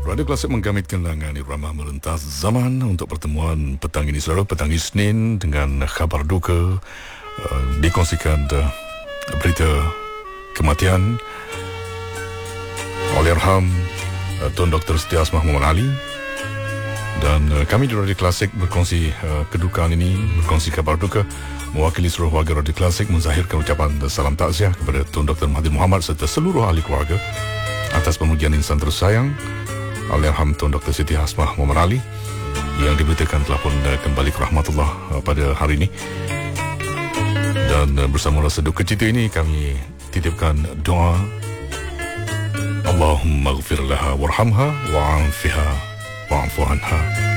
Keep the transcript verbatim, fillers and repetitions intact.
Radio Klasik menggamitkan langan irama melintas zaman untuk pertemuan petang ini, saudara. Petang Isnin dengan khabar duka, uh, dikongsikan uh, berita kematian Allahyarham uh, Tun Doktor Siti Hasmah Muhammad Ali. Dan uh, kami di Radio Klasik berkongsi uh, kedukaan ini, berkongsi kabar duka, mewakili seluruh warga Radio Klasik menzahirkan ucapan salam takziah kepada Tun Doktor Mahathir Mohamad serta seluruh ahli keluarga atas pemujian insan tersayang Allahyarham Tun Doktor Siti Hasmah Muhammad Ali yang diberitakan telah pun uh, kembali ke rahmatullah uh, pada hari ini. Dan uh, bersama rasa duka cita ini kami titipkan doa, Allahumma ghfir laha warhamha wa'afiha wa'afu anha.